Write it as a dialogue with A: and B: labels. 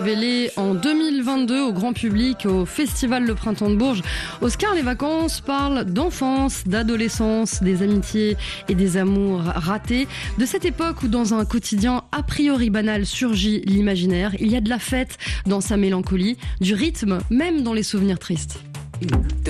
A: Révélé en 2022 au grand public au Festival Le Printemps de Bourges, Oscar les vacances parle d'enfance, d'adolescence, des amitiés et des amours ratés, de cette époque où dans un quotidien a priori banal surgit l'imaginaire. Il y a de la fête dans sa mélancolie, du rythme même dans les souvenirs tristes.